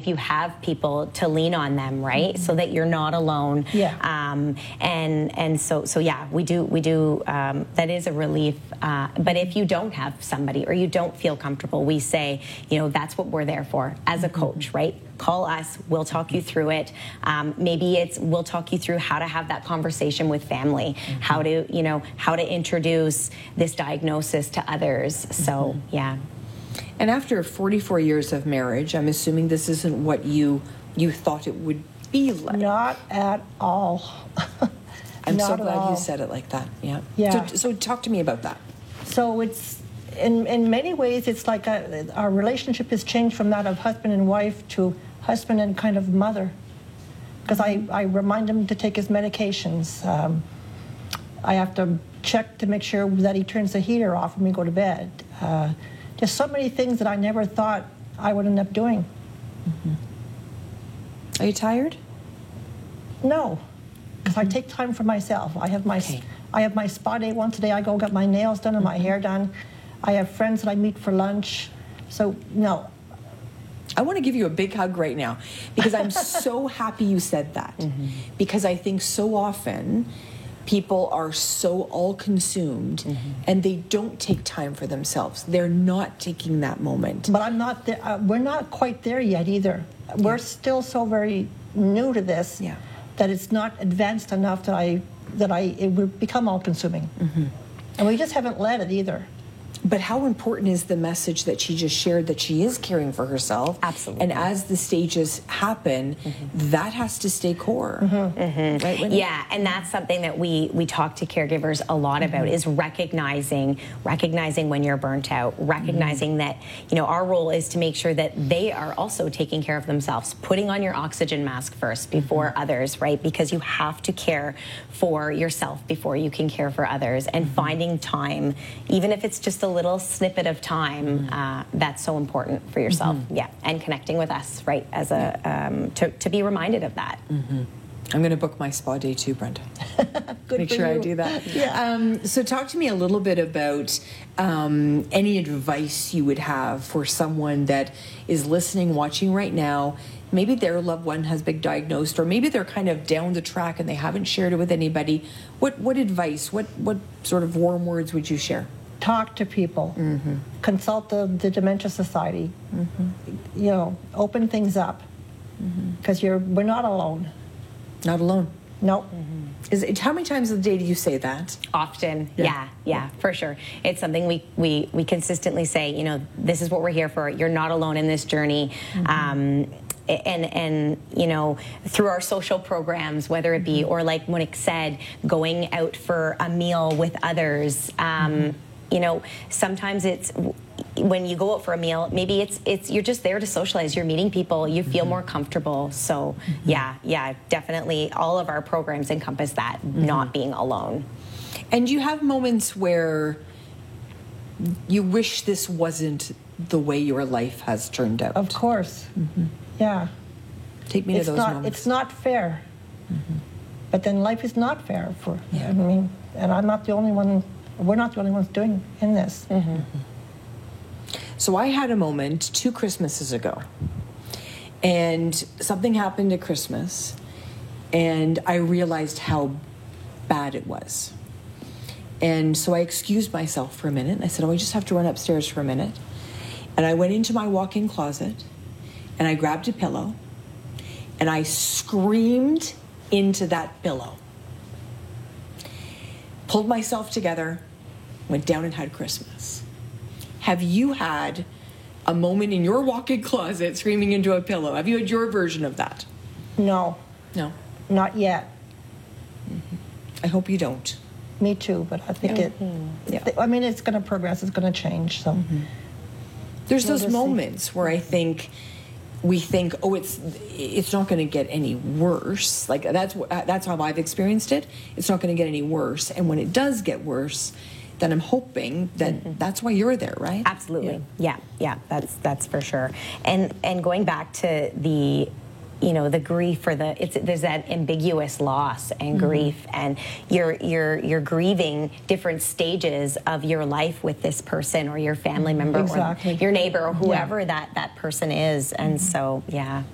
if you have people to lean on them, right? So that you're not alone. And so yeah, we do that is a relief. But if you don't have somebody or you don't feel comfortable, we say, you know, that's what we're there for as a coach, right? Call us, we'll talk you through it. Maybe we'll talk you through how to have that conversation with family, how to introduce this diagnosis to others. So, yeah. And after 44 years of marriage, I'm assuming this isn't what you thought it would be like. Not at all. I'm so glad you said it like that. Yeah. Yeah. So talk to me about that. So it's, in many ways, it's like our relationship has changed from that of husband and wife to husband and kind of mother. Because I remind him to take his medications. I have to check to make sure that he turns the heater off when we go to bed. Just so many things that I never thought I would end up doing. Are you tired? No, because I take time for myself. I have my spa day once a day. I go get my nails done and my hair done. I have friends that I meet for lunch. So, no. I want to give you a big hug right now because I'm so happy you said that. Because I think so often people are so all-consumed and they don't take time for themselves. They're not taking that moment. But I'm not there. We're not quite there yet either. We're still so very new to this that it's not advanced enough that it would become all-consuming. And we just haven't let it either. But how important is the message that she just shared, that she is caring for herself? Absolutely. And as the stages happen, that has to stay core. Right, Whitney? Yeah, and that's something that we talk to caregivers a lot about, is recognizing when you're burnt out, recognizing that, you know, our role is to make sure that they are also taking care of themselves, putting on your oxygen mask first before others, right? Because you have to care for yourself before you can care for others, and finding time, even if it's just a little snippet of time, that's so important for yourself. Yeah, and connecting with us, right, as to be reminded of that. I'm going to book my spa day too, Brenda. Make sure I do that. Yeah. So talk to me a little bit about any advice you would have for someone that is listening, watching right now. Maybe their loved one has been diagnosed, or maybe they're kind of down the track and they haven't shared it with anybody. What advice, what sort of warm words would you share? Talk to people. Consult the Dementia Society. You know, open things up. Because we're not alone. Not alone. Nope. How many times a day do you say that? Often, yeah, for sure. It's something we consistently say, you know, this is what we're here for. You're not alone in this journey. And you know, through our social programs, whether it be, or like Monique said, going out for a meal with others, you know, sometimes it's when you go out for a meal, maybe it's you're just there to socialize, you're meeting people, you feel more comfortable. So yeah, definitely all of our programs encompass that, not being alone. And you have moments where you wish this wasn't the way your life has turned out? Of course. Yeah. Take me to those moments. It's not fair. But then life is not fair for, I mean, and I'm not the only one. We're not the only ones doing in this. So I had a moment 2 Christmases ago, and something happened at Christmas, and I realized how bad it was. And so I excused myself for a minute, and I said, I just have to run upstairs for a minute. And I went into my walk-in closet, and I grabbed a pillow, and I screamed into that pillow. Pulled myself together, went down and had Christmas. Have you had a moment in your walk-in closet screaming into a pillow? Have you had your version of that? No. No? Not yet. I hope you don't. Me too, but I think I mean, it's going to progress, it's going to change, so. There's those moments where I think we think, oh, it's not going to get any worse. Like that's how I've experienced it. It's not going to get any worse. And when it does get worse, then I'm hoping that that's why you're there, right? Absolutely. Yeah, that's for sure. And going back to the, you know, the grief, or there's that ambiguous loss and grief, and you're grieving different stages of your life with this person or your family member or your neighbor or whoever that person is. And so, yeah.